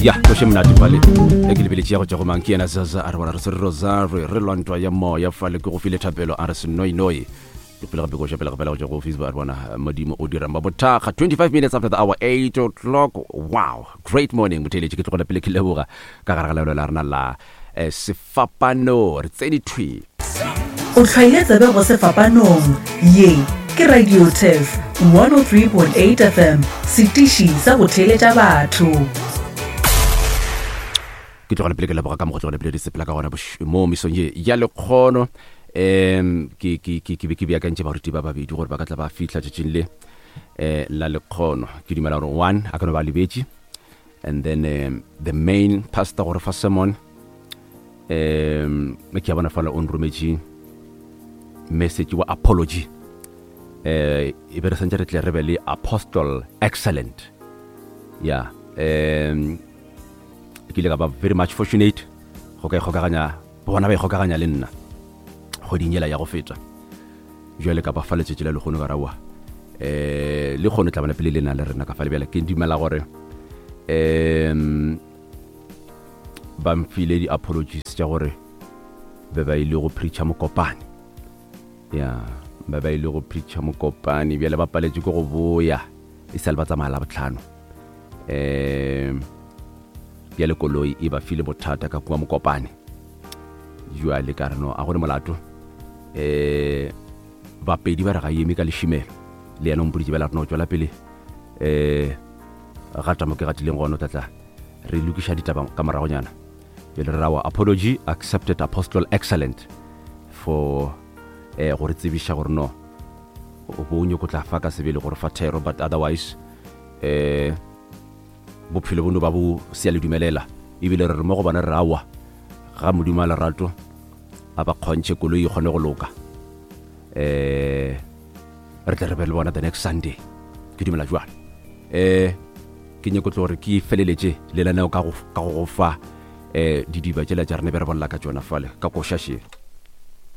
ya go she mnati pale e ke lebele tšea go tša go manki ena zaza a re bona re se rosario re lwantwa ya moya fale ke go file thapelo a re se noi ke pele gape go shapela gape go tša go office ba re bona modimo o dira mabothaga 25 minutes after the hour 8 o'clock. Wow, great morning motheletše ke tlogola pele ke leboga ka gare ga lelo la rena la sefapano re tsene thwi o tlhaile tsebe go sefapanong ye ke Radio Tef 103.8 FM sitiši sa go theletša batho ke tlogole pele ke leboga ka mo go tlogole pele di sepela ka gona mo misong ye ya lekgono ke beakantše baruti ba babedi gore ba ka tla ba fitlha tšatšing le la lekgono ke dumela gore one a ka no ba lebetše and then the main pastor gore fa sermon ke ya bona fala on rometše message wa apology e be re santse re tle re be le apostle excellent ya ke ile ka ba very much fortunate go ka ikgokaganya bona ba ikgokaganya le nna go dinyela ya go feta jwale ka ba faletse tšela le kgono ka rawa le kgono tla bana pele le na le rena ka fale bjale ke dumela gore ba mfile di apologies tša gore be ba ile go preacha mokopane ya ba ba ile go preacha mokopane bjale ba paletše go boya e sa le ba tsamaya la botlhano bjale koloi e ba file bothata ka kua mokopane jwale ka re no a gone molato bapedi ba re ga eme ka lešimelo le yena ompoditše bela re no tšwela pele gata mo ke gatileng gone o tlatla re lokiša ditaba ka moragonyana bjale re rawa apology accepted apostle excellent for gore tsebiša gore no o bonyo go tla fa ka sebele gore fa thero but otherwise bophelo bono ba bo se le dumelela ebile re mo go bana re rawa ga modimo a lerato a ba kgontšhe koloi e kgone go loka re tle re be le bona the next Sunday ke dumela jwale ke nyako tlo gore ke feleletše le lenao ka go fa didiba tšela tša rene be re bolla ka tšona fale ka košašeng